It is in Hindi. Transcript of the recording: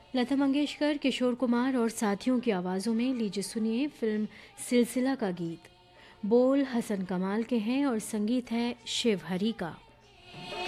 लता मंगेशकर, किशोर कुमार और साथियों की आवाज़ों में लीजिए सुनिए फिल्म सिलसिला का गीत। बोल हसन कमाल के हैं और संगीत है शिव हरी का।